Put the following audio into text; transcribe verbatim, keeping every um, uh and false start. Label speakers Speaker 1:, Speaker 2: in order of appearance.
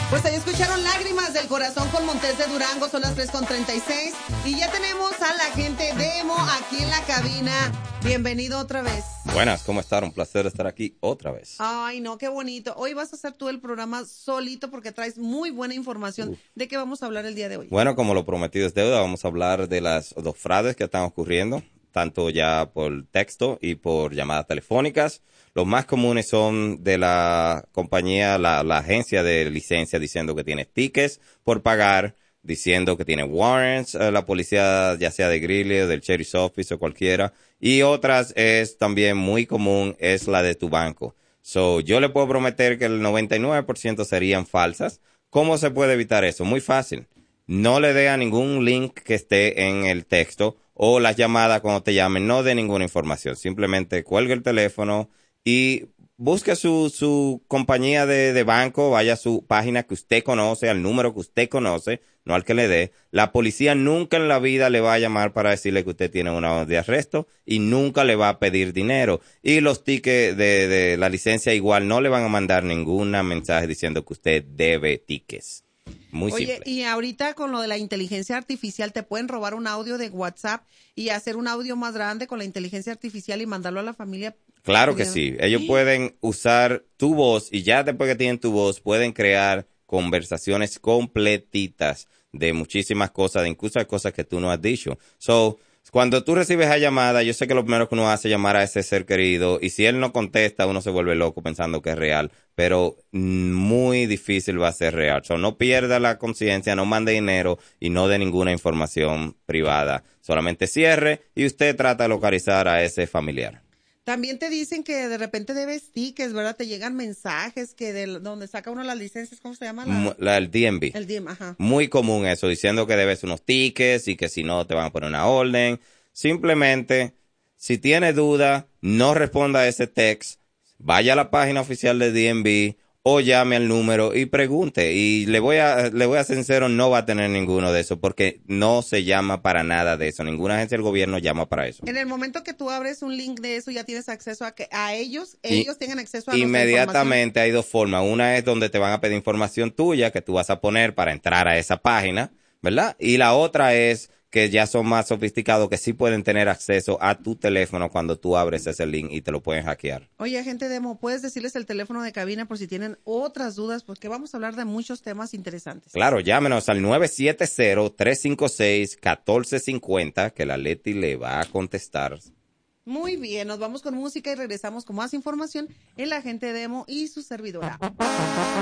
Speaker 1: Pues ahí escucharon Lágrimas del Corazón con Montés de Durango, son las tres con treinta y seis. Y ya tenemos a la gente demo aquí en la cabina. Bienvenido otra vez.
Speaker 2: Buenas, ¿cómo están? Un placer estar aquí otra vez.
Speaker 1: Ay, no, qué bonito. Hoy vas a hacer tú el programa solito porque traes muy buena información. Uf. ¿De qué vamos a hablar el día de hoy?
Speaker 2: Bueno, como lo prometido es deuda, vamos a hablar de las dos fraudes que están ocurriendo, tanto ya por texto y por llamadas telefónicas. Los más comunes son de la compañía, la, la agencia de licencia diciendo que tiene tickets por pagar, diciendo que tiene warrants, eh, la policía ya sea de Greeley, del Sheriff's Office o cualquiera. Y otras es también muy común, es la de tu banco. So, yo le puedo prometer que el noventa y nueve por ciento serían falsas. ¿Cómo se puede evitar eso? Muy fácil. No le dé a ningún link que esté en el texto o las llamadas cuando te llamen, no dé ninguna información. Simplemente cuelgue el teléfono y busque su, su compañía de, de banco, vaya a su página que usted conoce, al número que usted conoce, no al que le dé. La policía nunca en la vida le va a llamar para decirle que usted tiene una orden de arresto y nunca le va a pedir dinero. Y los tickets de, de la licencia igual no le van a mandar ningún mensaje diciendo que usted debe tickets. Muy
Speaker 1: Oye,
Speaker 2: simple.
Speaker 1: Y ahorita con lo de la inteligencia artificial, te pueden robar un audio de WhatsApp y hacer un audio más grande con la inteligencia artificial y mandarlo a la familia.
Speaker 2: Claro que sí. Ellos pueden usar tu voz y ya después que tienen tu voz pueden crear conversaciones completitas de muchísimas cosas, de incluso de cosas que tú no has dicho. So, cuando tú recibes esa llamada, yo sé que lo primero que uno hace es llamar a ese ser querido y si él no contesta, uno se vuelve loco pensando que es real, pero muy difícil va a ser real. So, no pierda la conciencia, no mande dinero y no dé ninguna información privada. Solamente cierre y usted trata de localizar a ese familiar.
Speaker 1: También te dicen que de repente debes tickets, ¿verdad? Te llegan mensajes que de donde saca uno las licencias, ¿cómo se llama? La,
Speaker 2: la, el D M V.
Speaker 1: El D M V, ajá.
Speaker 2: Muy común eso, diciendo que debes unos tickets y que si no te van a poner una orden. Simplemente, si tiene duda, no responda a ese text, vaya a la página oficial de D M V o llame al número y pregunte. Y le voy a, le voy a ser sincero, no va a tener ninguno de eso porque no se llama para nada de eso. Ninguna agencia del gobierno llama para eso.
Speaker 1: En el momento que tú abres un link de eso, ya tienes acceso a que a ellos, ellos y, tengan acceso a
Speaker 2: inmediatamente hay dos formas. Una es donde te van a pedir información tuya que tú vas a poner para entrar a esa página, ¿verdad? Y la otra es que ya son más sofisticados, que sí pueden tener acceso a tu teléfono cuando tú abres ese link y te lo pueden hackear.
Speaker 1: Oye, gente demo, ¿puedes decirles el teléfono de cabina por si tienen otras dudas? Porque vamos a hablar de muchos temas interesantes.
Speaker 2: Claro, llámenos al nueve siete cero, tres cinco seis, uno cuatro cinco cero, que la Leti le va a contestar.
Speaker 1: Muy bien, nos vamos con música y regresamos con más información en la gente demo y su servidora.